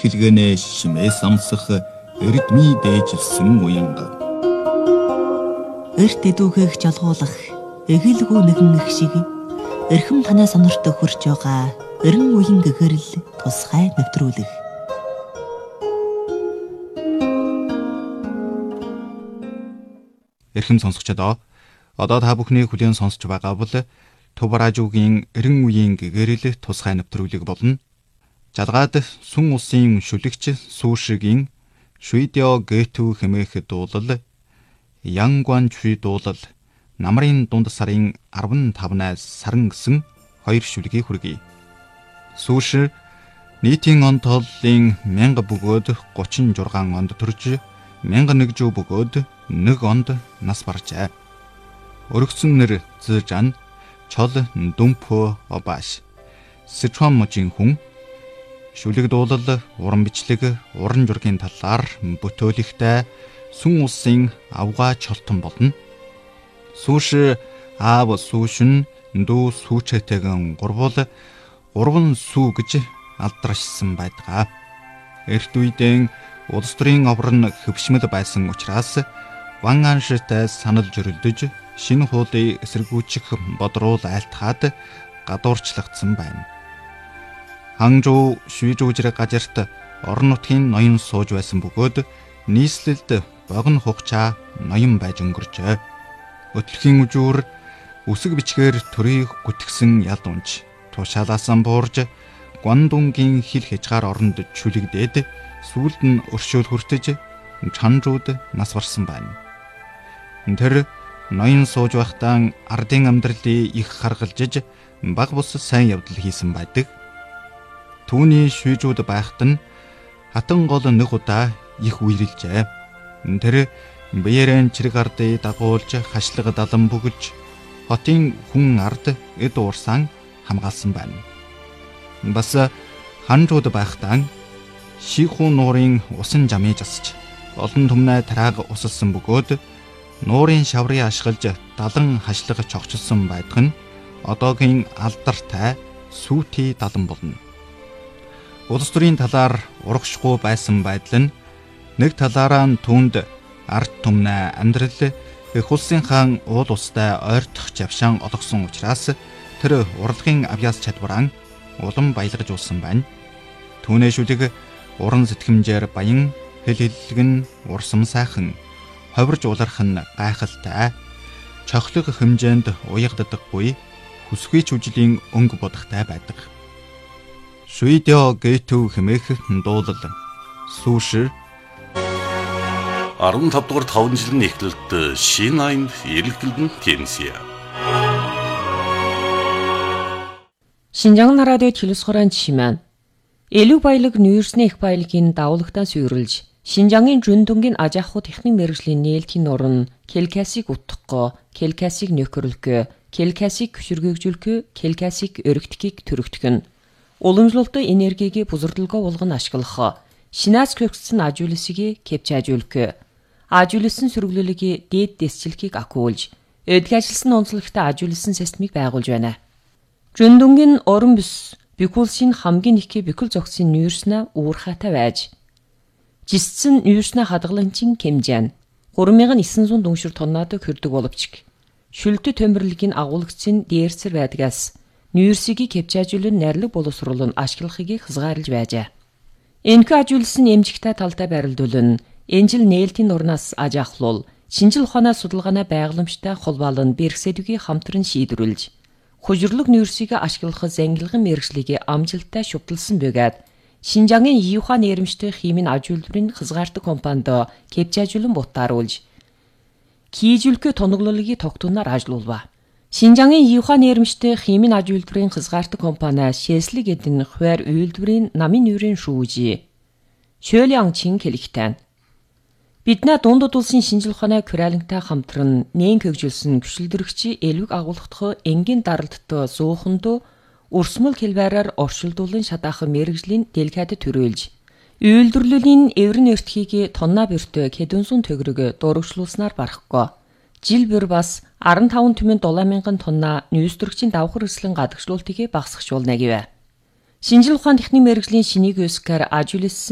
хэлгэнэ шимээс амсах эрдмий дээжилсэн уянга. Эрт эдүүхийг жалгуулах эгэлгүй нэгэн их шиг эрхэм танаа сонорт хурж байгаа эрен үеийн гэгэрэл тусгай нэвтрүүлэх. Эрхэм сонсогчдоо одоо та бүхний хүлээн сонсч байгаа бол Төв радиогийн эрен үеийн гэгэрэл тусгай нэвтрүүлэг болно. Жалгаад сүн улсын шүлэгч Сүүшигийн Шүидё Гэтүү хэмээх дуулал Янгван Чүй дуулал намрын дунд сарын 15-наас саран гэсэн хоёр шүлгийг хүргэе. Сүүши нийтийн он тооллын 1000 бөгөөд 36 онд төрж 1001 жив бөгөөд 1 онд нас баржээ. Өргөцсөн нэр Зжан Чол Дүмпө Обаш Сычуан мужийн хүн шүлэг дуулал уран бичлэг уран зургийн талаар бүтөөлөгтэй сүн улсын авгаа чолтон болно. Сүүши аав Сүүшин дүү Сүүчэтэйгэн гурвал 3 сүү гэж алдаршсан байдаг. Эрт үедээ улс төрийн оврон хөвшмөл байсан учраас Ван Аншитай санал зөрөлдөж шинэ хуулийг эсэргүүцэх бодруул айлтгаад гадуурчлагдсан байна. Ханчжоу Шүйжүүжир газарт орон нутгийн ноён сууж байсан бөгөөд нийслэлд богино хугацаа ноён байж өнгөрчээ. Өтлөхийн үжүүр үсэг бичгээр төрийг гүтгсэн ял унж тушаалаасан буурж Гуандунгийн хил хязгаар оронд чүлэгдээд сүүлд нь өршөөл хүртэж Чанжууд нас барсан байна. Тэр ноён сууж байхдаа ардын амьдралыг их харгалзаж баг бус сайн явдал хийсэн байдаг. Түүний Шүйжүүд байхад нь хатан гол нэг удаа их үерэлжээ. Тэр биеэрэн чирэг ардыг дагуулж хашлага далан бүгэлж хотын хүн ард эд уурсан хамгаалсан байна. Бас ханчууд байхдаа Шихүү нуурын усан жамыг засч олон түмнээ тарааг усалсан бөгөөд нуурын шаврыг ашиглаж далан хашлага чогчилсон байдаг нь одоогийн алдартай Сүүти далан болно. Улс төрийн талаар урагшгүй байсан байдал нь нэг талаараа түүнд ард түмнээ амьдрал их улсын хаан уул устай ойртох жавшаан олгосон учраас тэр урлагийн авьяас чадвараа улам баялгажуулсан байна. Түүний шүлэг уран сэтгэмжээр баян, хэл хэллэг нь урсам сайхан, ховирж уларх нь гайхалтай, чохлог хэмжээнд уягддаггүй хүсвий чүжлийн өнгө бодохтай байдаг. Шүидё Гэтүү хэмээх дуулал Сүүши 15 дугаар 5 жилийн эхлэлд Шинайнд эргэлдэн тэнсэ. Шинжаан радио телевизорын чимэн элүү баялаг нүүрсний их баялагын давуулагтаа суйрлж Шинжаангийн Жүндүнгийн аж ахуй техник мэргэжлийн нээлтийн нуран Келкасиг утгахгүй, Келкасиг нөхөрлөхөө, Келкасиг хөшөргөөгжүүлэхөө, Келкасиг өргөтгийг төрөгдөх нь уламжлалт энергийг бузардалгаа болгон ашиглах, шинаас хөгжсөн аж үйлсийг кепч ажиулах, аж үйлсэн сөрөглөлөгийн дээд дэсчилгийг акуулж, эдгээр ажилласан онцлогтой аж үйлсэн системийг байгуулж байна. Жүндүнгийн орон бүс бикулсын хамгийн их бикул зогсын нүүрснэ уурхатай байж жисцэн нүүрснэ хадгаланчин кэмжэн 3900 дүншир тоннад хүрдэг боловч шүлтө төмөрлөгийн агуулгацын дээрсэр байдгаас нүүрсийг кепчажуулан найрлаг боловсруулан ашиглахыг хязгаарлаж байжээ. Энэхүү ажиулсан эмжигтэй талдаа барилдуулан энэ жил нээлтийн нурнаас аж ахлуул шинжил ухаанаа судалгаанаа байгууламжтай холбоолон бэрхсэдвийг хамтран шийдвэрлэж хужирлог нүүрсийг ашиглах зангилгын мэргэжлийг амжилттай шүтэлсэн бөгөөд Шинжаангийн Юхан нэрмжтэй химийн аж үйлдвэрийн хязгаартай компанид кепчажуулан бутааруулж кийжүүлэхээ тоноглолыг тогтунаар ажиллаулва. Шинжаангийн Юхан нэрмжтэй химийн аж үйлдвэрийн хязгаартай компани Шэслэг эдэн хуваар үйлдвэрийн намын нүүрийн шүүжи Шөлианчин хэлэхтэн биднээ дундад улсын шинжил ухааны куралантай хамтран нээн хөгжүүлсэн гүшилдэрэгчи элвэг агуулгадах энгийн даралдтай суухандо өрсмөл хэлбэрээр оршилдуулан шатаахан мэргэжлийн делегат төрүүлж үйлдвэрлэлийн эврэн өртхийг тонна бөртөө хэдүүнсүн төгрөг дурагшлуулснаар барахгүй. Жил бүр бас 15.7 мянган тонна нүүрсдөрөгчийн давхар эслэн гадагшлуултыг багасгахжуулна гэв. Шинжил ухааны техник мэргэжлийн шинийг өсгөр аж үйлс